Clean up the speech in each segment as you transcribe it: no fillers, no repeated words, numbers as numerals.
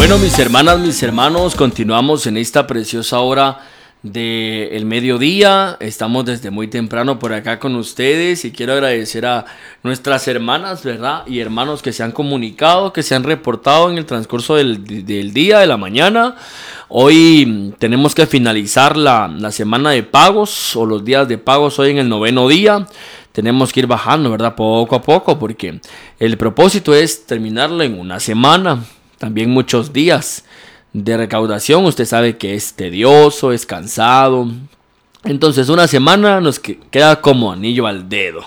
Bueno, mis hermanas, mis hermanos, continuamos en esta preciosa hora del mediodía. Estamos desde muy temprano por acá con ustedes y quiero agradecer a nuestras hermanas, ¿verdad? Y hermanos que se han comunicado, que se han reportado en el transcurso del día, de la mañana. Hoy tenemos que finalizar la semana de pagos o los días de pagos hoy en el 9º día. Tenemos que ir bajando, ¿verdad? Poco a poco, porque el propósito es terminarlo en una semana. También muchos días de recaudación. Usted sabe que es tedioso, es cansado. Entonces una semana nos queda como anillo al dedo.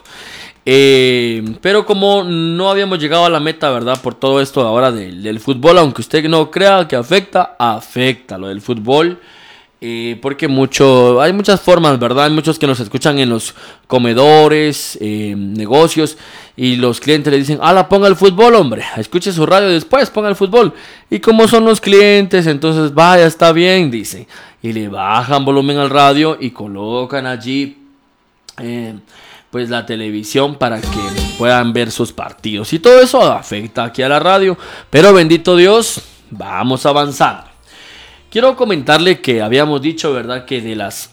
Pero como no habíamos llegado a la meta, ¿verdad? Por todo esto ahora del fútbol, aunque usted no crea que afecta lo del fútbol. Porque hay muchas formas, ¿verdad? Hay muchos que nos escuchan en los comedores, negocios, y los clientes le dicen: ¡Hala, ponga el fútbol, hombre! Escuche su radio después, ponga el fútbol. Y como son los clientes, entonces vaya, está bien, dice. Y le bajan volumen al radio y colocan allí pues la televisión para que puedan ver sus partidos. Y todo eso afecta aquí a la radio. Pero bendito Dios, vamos avanzando. Quiero comentarle que habíamos dicho, ¿verdad?, que de las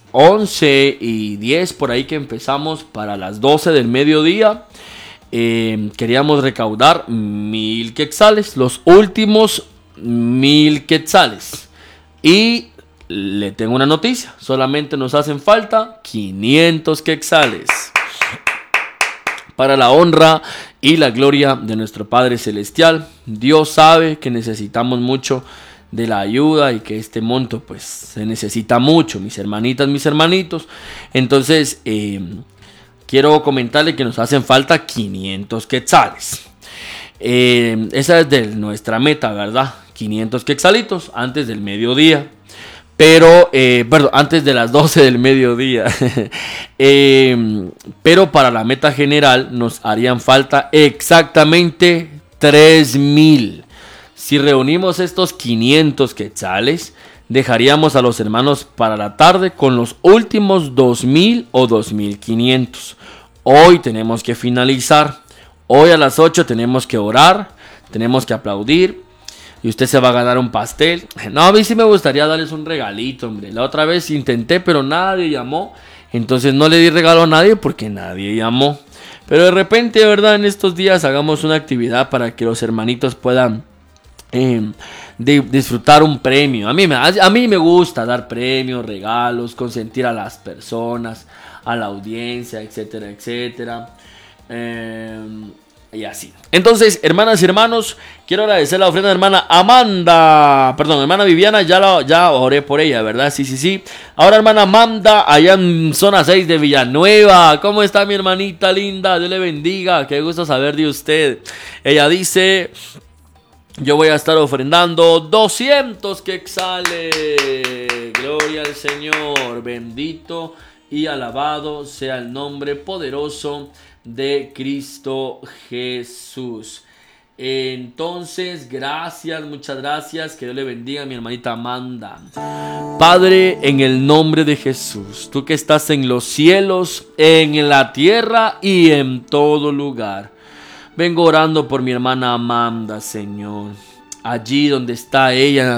11:10 por ahí que empezamos para las 12 del mediodía, queríamos recaudar 1,000 quetzales, los últimos 1,000 quetzales. Y le tengo una noticia, solamente nos hacen falta 500 quetzales. Para la honra y la gloria de nuestro Padre Celestial. Dios sabe que necesitamos mucho de la ayuda y que este monto pues se necesita mucho, mis hermanitas, mis hermanitos. Entonces quiero comentarle que nos hacen falta 500 quetzales. Esa es de nuestra meta, ¿verdad? 500 quetzalitos antes del mediodía. Pero, perdón, antes de las 12 del mediodía. Pero para la meta general nos harían falta exactamente 3,000. Si reunimos estos 500 quetzales, dejaríamos a los hermanos para la tarde con los últimos 2,000 o 2,500. Hoy tenemos que finalizar. Hoy a las 8 tenemos que orar, tenemos que aplaudir. Y usted se va a ganar un pastel. No, a mí sí me gustaría darles un regalito, hombre. La otra vez intenté, pero nadie llamó. Entonces no le di regalo a nadie porque nadie llamó. Pero de repente, ¿verdad? En estos días hagamos una actividad para que los hermanitos puedan disfrutar un premio. A mí me gusta dar premios, regalos, consentir a las personas, a la audiencia, etcétera, etcétera. Y así. Entonces, hermanas y hermanos, quiero agradecer la ofrenda de hermana Viviana, ya oré por ella, ¿verdad? Sí. Ahora hermana Amanda, allá en zona 6 de Villanueva. ¿Cómo está mi hermanita linda? Dios le bendiga, qué gusto saber de usted. Ella dice: yo voy a estar ofrendando 200 quetzales. Gloria al Señor. Bendito y alabado sea el nombre poderoso de Cristo Jesús. Entonces, gracias, muchas gracias. Que Dios le bendiga a mi hermanita Amanda. Padre, en el nombre de Jesús, tú que estás en los cielos, en la tierra y en todo lugar, vengo orando por mi hermana Amanda, Señor. Allí donde está ella,